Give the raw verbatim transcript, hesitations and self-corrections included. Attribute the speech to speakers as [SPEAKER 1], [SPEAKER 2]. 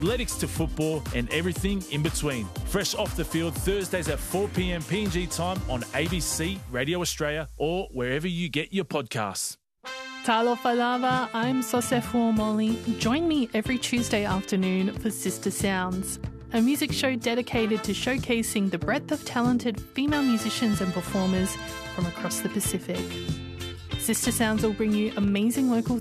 [SPEAKER 1] athletics to football, and everything in between. Fresh off the field, Thursdays at four p.m. P N G time on A B C, Radio Australia, or wherever you get your podcasts.
[SPEAKER 2] Talo Falava, I'm Sosefo Molly. Join me every Tuesday afternoon for Sister Sounds, a music show dedicated to showcasing the breadth of talented female musicians and performers from across the Pacific. Sister Sounds will bring you amazing local